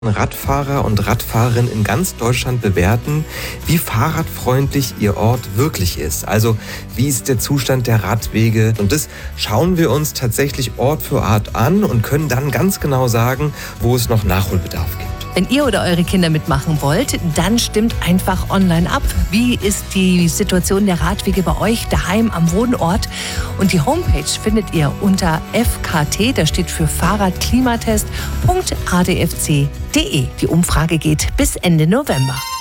Radfahrer und Radfahrerinnen in ganz Deutschland bewerten, wie fahrradfreundlich ihr Ort wirklich ist. Also wie ist der Zustand der Radwege? Und das schauen wir uns tatsächlich Ort für Ort an und können dann ganz genau sagen, wo es noch Nachholbedarf gibt. Wenn ihr oder eure Kinder mitmachen wollt, dann stimmt einfach online ab. Wie ist die Situation der Radwege bei euch daheim am Wohnort? Und die Homepage findet ihr unter FKT, das steht für Fahrradklimatest.adfc.de. Die Umfrage geht bis Ende November.